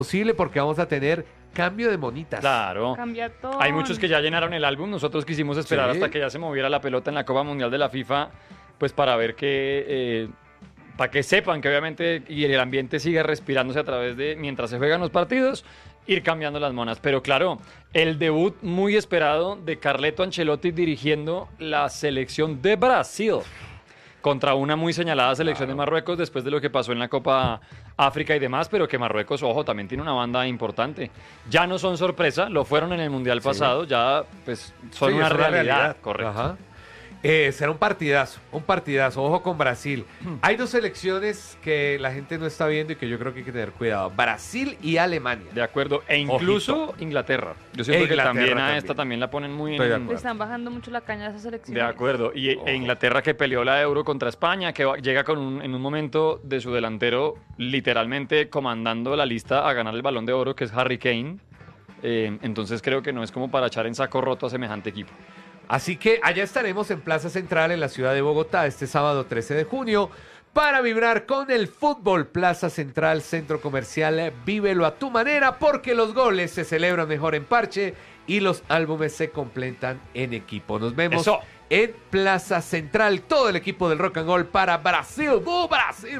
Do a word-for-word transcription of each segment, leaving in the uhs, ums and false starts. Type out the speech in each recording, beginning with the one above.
posible porque vamos a tener cambio de monitas. Claro. Cambia todo. Hay muchos que ya llenaron el álbum. Nosotros quisimos esperar Sí. hasta que ya se moviera la pelota en la Copa Mundial de la FIFA, pues para ver que, eh, para que sepan que obviamente y el ambiente siga respirándose a través de, mientras se juegan los partidos, ir cambiando las monas. Pero claro, el debut muy esperado de Carleto Ancelotti dirigiendo la selección de Brasil contra una muy señalada selección Claro. de Marruecos después de lo que pasó en la Copa África y demás, pero que Marruecos, ojo, también tiene una banda importante. Ya no son sorpresa, lo fueron en el Mundial Sí. pasado, ya pues son Sí, una, es realidad, correcto. Ajá. Eh, será un partidazo, un partidazo, ojo con Brasil. Hay dos selecciones que la gente no está viendo y que yo creo que hay que tener cuidado. Brasil y Alemania. De acuerdo, e incluso Inglaterra. Yo siento E que Inglaterra también a también. esta también la ponen muy Estoy de en... Le acuerdo. están bajando mucho la caña a esa selección. De acuerdo, y Ojo. e Inglaterra que peleó la Euro contra España, que va- llega con un- en un momento de su delantero literalmente comandando la lista a ganar el Balón de Oro, que es Harry Kane. Eh, entonces creo que no es como para echar en saco roto a semejante equipo. Así que allá estaremos en Plaza Central en la ciudad de Bogotá este sábado trece de junio para vibrar con el fútbol. Plaza Central, centro comercial, vívelo a tu manera porque los goles se celebran mejor en parche y los álbumes se completan en equipo. Nos vemos Eso. en Plaza Central, todo el equipo del Rock and Roll para Brasil. ¡Bu, Brasil!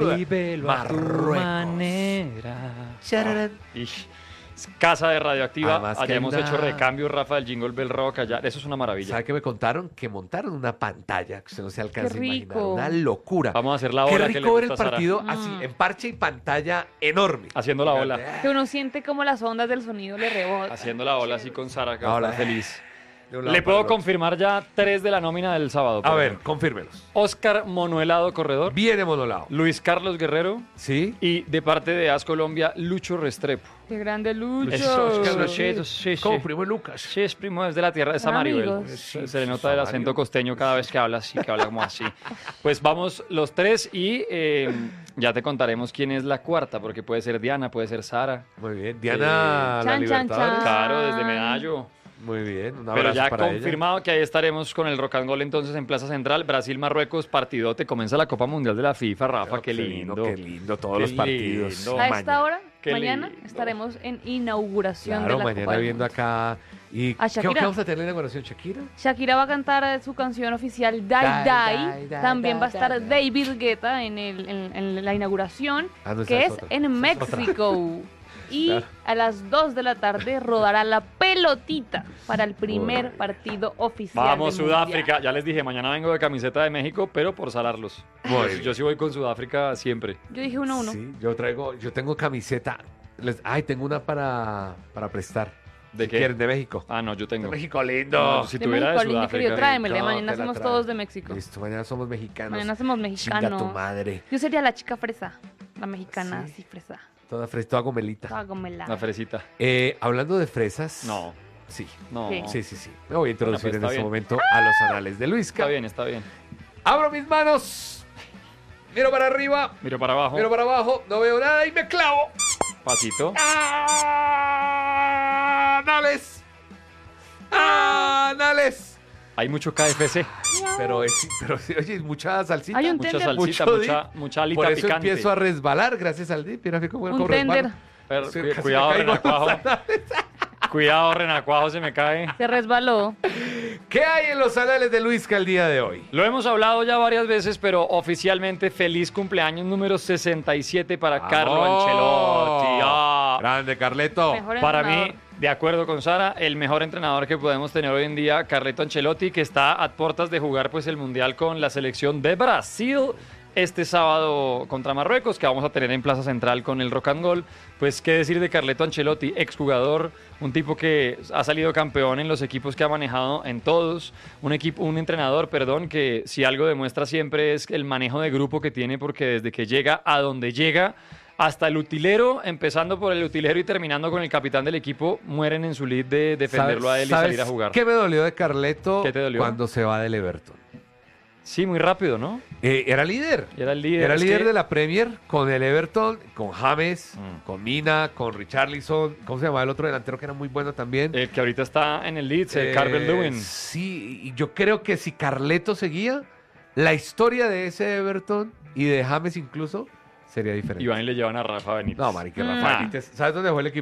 Chararán. Ish. Casa de Radioactiva, Además que allá hay hemos una- hecho recambio, Rafa, del Jingle Bell Rock, allá, eso es una maravilla. ¿Sabe qué me contaron? Que montaron una pantalla que usted no se alcanza Qué a imaginar. rico. Una locura. Vamos a hacer la Qué ola que le rico ver el gusta a Sara. partido Mm. así, en parche y pantalla enorme. Haciendo la ola. Que uno siente como las ondas del sonido le rebotan. Haciendo la ola así con Sara, que La va a ola. estar feliz. De un lado Le para puedo el otro. confirmar ya tres de la nómina del sábado. A por ver, ejemplo. confírmelos. Oscar Monuelado, corredor. Viene monolado. Luis Carlos Guerrero. ¿Sí? Y de parte de AS Colombia, Lucho Restrepo. Qué grande Lucho. Eso, Oscar Sí. Luchito, sí, sí. Como primo de Lucas. Sí, es primo, es de la tierra de Son Maribel. amigos. Se, se le nota el acento costeño cada vez que habla así, que habla como así. Pues vamos los tres y eh, ya te contaremos quién es la cuarta, porque puede ser Diana, puede ser Sara. Muy bien. Diana, Eh, la chan, chan, Libertadores. chan. Claro, desde Medallo. Muy bien. Un Pero abrazo ya para ella. confirmado que ahí estaremos con el Rock and Roll entonces en Plaza Central, Brasil-Marruecos, partidote. Comienza la Copa Mundial de la FIFA, Rafa, Pero qué qué lindo. Qué lindo todos Qué los partidos. lindo. A esta Mañana. hora, Qué mañana, lindo. estaremos en inauguración Claro, de la mañana Copa del viendo Mundo. acá. ¿Y A qué, qué Shakira. vamos a tener en la inauguración, Shakira? Shakira va a cantar eh, su canción oficial Die Die, Die. Die, Die, También Die, va a estar Die. David Guetta en, el, en, en la inauguración, Ah, no, esa que es es otra. en Esa es otra. México. Y Claro. a las dos de la tarde rodará la pelotita para el primer Uy. partido oficial. Vamos, del Sudáfrica. Mundial. Ya les dije, mañana vengo de camiseta de México, pero por salarlos. Muy Yo, bien. yo sí voy con Sudáfrica siempre. Yo dije uno uno. Sí, yo traigo, yo tengo camiseta. Les- ay, tengo una para, para prestar. ¿De Si qué? quieren, de México. Ah, no, yo De tengo. México lindo. No, si De tuviera México, de lindo, querido, Sudáfrica. tráemele. No, Mañana te la somos traigo. todos de México. Listo, mañana somos mexicanos. Mañana somos Chinga mexicanos. tu madre. Yo sería la chica fresa. La mexicana, Sí. sí, fresa. Toda fresca, toda gomelita. Toda gomelada. La fresita. Eh, hablando de fresas. No, Sí. no. Sí. Sí, sí, sí. Me voy a introducir Bueno, en pues este está momento a los anales de Luisca. Está bien, está bien. Abro mis manos. Miro para arriba. Miro para abajo. Miro para abajo. No veo nada y me clavo. Pasito. Anales. Anales. Hay mucho K F C. Pero es, pero sí, oye, mucha salsita. Hay un Mucha tender. salsita, Mucho mucha, dip. mucha alita Por eso picante. empiezo a resbalar gracias al dip. Mira cómo, Un cómo tender. resbalo. Pero, Sí, cu- casi me cuidado, caigo en los renacuajo. anales. Cuidado, renacuajo, se me cae. Se resbaló. ¿Qué hay en los anales de Luisca el día de hoy? Lo hemos hablado ya varias veces, pero oficialmente feliz cumpleaños número sesenta y siete para Carlo ¡Vamos! Ancelotti. Ah. Grande, Carleto. Mejor Para mí, entrenador. de acuerdo con Sara, el mejor entrenador que podemos tener hoy en día, Carleto Ancelotti, que está a puertas de jugar pues el Mundial con la selección de Brasil este sábado contra Marruecos, que vamos a tener en Plaza Central con el Rock and Roll. Pues qué decir de Carleto Ancelotti, exjugador, un tipo que ha salido campeón en los equipos que ha manejado en todos, un equipo, un entrenador, perdón, que si algo demuestra siempre es el manejo de grupo que tiene, porque desde que llega a donde llega, hasta el utilero, empezando por el utilero y terminando con el capitán del equipo, mueren en su lead de defenderlo a él y ¿Sabes salir a jugar. ¿Qué me dolió de Carleto ¿Qué te dolió? cuando se va del Everton? Sí, muy rápido, ¿no? Eh, era líder. Era el líder. Era Es líder que- de la Premier con el Everton, con James, Mm. con Mina, con Richarlison. ¿Cómo se llamaba el otro delantero que era muy bueno también? El que ahorita está en el Leeds, el Eh, Calvert Lewin. Sí, y yo creo que si Carleto seguía, la historia de ese Everton y de James incluso sería diferente. Iván y le llevan a Rafa Benítez. No, marica, Mm. Rafa Ah. Benítez. ¿Sabes dónde fue el equipo?